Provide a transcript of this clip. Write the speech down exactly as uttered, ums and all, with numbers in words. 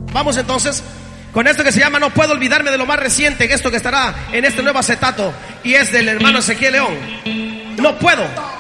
Vamos entonces con esto que se llama No puedo olvidarme de lo más reciente, esto que estará en este nuevo acetato, y es del hermano Ezequiel León. No puedo